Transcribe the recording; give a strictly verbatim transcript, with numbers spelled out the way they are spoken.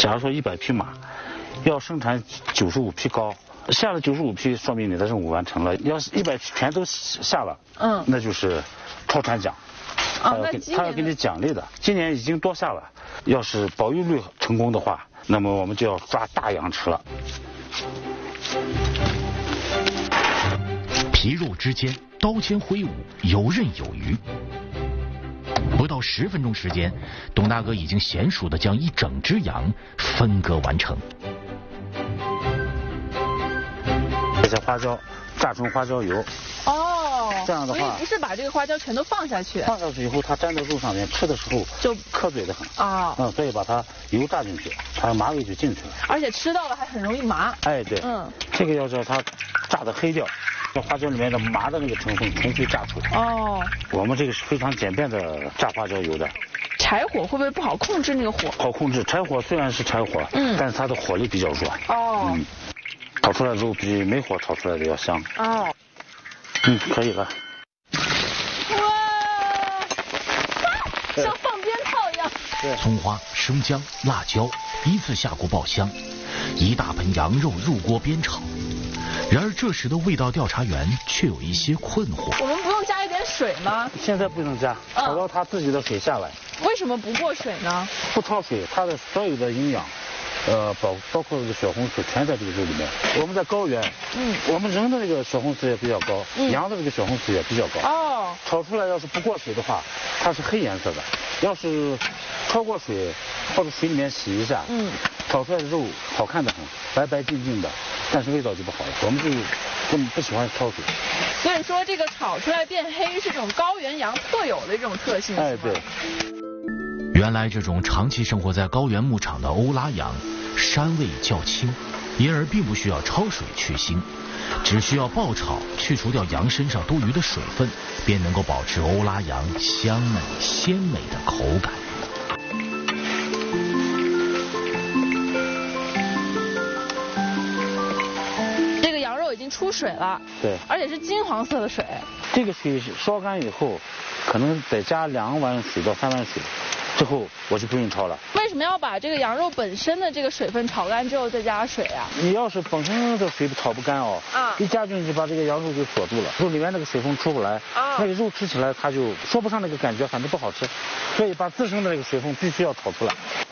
假如说一百匹马，要生产九十五匹膏，下了九十五匹，说明你的任务完成了。要是一百匹全都下了，嗯，那就是超产奖，他要给他要给你奖励的。今年已经多下了，要是保育率成功的话，那么我们就要抓大羊吃了。 皮肉之间，刀尖挥舞，游刃有余。不到十分钟时间，董大哥已经娴熟地将一整只羊分割完成。 这些花椒榨成花椒油。 哦， 这样的话， 所以不是把这个花椒全都放下去， 放下去以后，它粘在肉上面，吃的时候就磕嘴的很。 啊， 嗯，所以把它油炸进去，它的麻味就进去了。 而且吃到了还很容易麻。 哎，对，嗯，这个要叫它炸的黑掉。这花椒里面的麻的那个成分纯粹炸出来。哦，我们这个是非常简便的炸花椒油的。 柴火会不会不好控制那个火？ 好控制，柴火虽然是柴火，嗯，但是它的火力比较弱。哦，嗯，炒出来的肉比没火炒出来的要香。哦，嗯，可以了。 哇，像放鞭炮一样。 对，葱花、生姜、辣椒依次下锅爆香，一大盆羊肉入锅煸炒。然而这时的味道调查员却有一些困惑。 我们不用加一点水吗？ 现在不能加，炒到它自己的水下来。 为什么不过水呢？ 不焯水，它的所有的营养，呃，包包括这个血红素全在这个肉里面。我们在高原，嗯，我们人的这个血红素也比较高，嗯，羊的这个血红素也比较高。哦，炒出来要是不过水的话，它是黑颜色的；要是焯过水，或者水里面洗一下，嗯，炒出来的肉好看的很，白白净净的。但是味道就不好了，我们就根本不喜欢焯水。 所以说这个炒出来变黑是这种高原羊特有的一种特性。 哎，对。 原来这种长期生活在高原牧场的欧拉羊，膻味较轻，因而并不需要焯水去腥，只需要爆炒去除掉羊身上多余的水分，便能够保持欧拉羊香美鲜美的口感。 已经出水了， 对， 而且是金黄色的水。 这个水烧干以后，可能再加两碗水到三碗水，之后我就不用焯了。 为什么要把这个羊肉本身的这个水分炒干之后再加水啊？ 你要是本身的水炒不干哦，啊，一加进去把这个羊肉给锁住了，肉里面那个水分出不来，啊，那个肉吃起来它就说不上那个感觉，反正不好吃。所以把自身的那个水分必须要炒出来。